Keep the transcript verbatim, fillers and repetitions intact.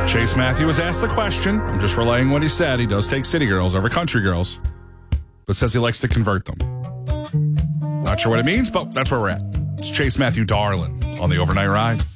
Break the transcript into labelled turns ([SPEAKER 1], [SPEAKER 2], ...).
[SPEAKER 1] Chase Matthew was asked the question. I'm just relaying what he said. He does take city girls over country girls, but says he likes to convert them. Not sure what it means, but that's where we're at. It's Chase Matthew Darlin on the Overnight Ride.